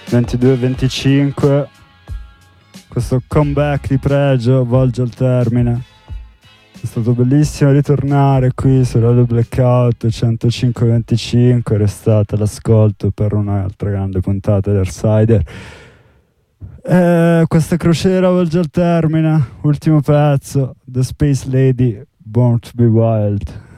22:25. Questo comeback di pregio volge al termine. È stato bellissimo ritornare qui su Radio Blackout 105:25. Restate all'ascolto per un'altra grande puntata di Earthsider. Questa crociera volge al termine. Ultimo pezzo, The Space Lady, Born to be Wild.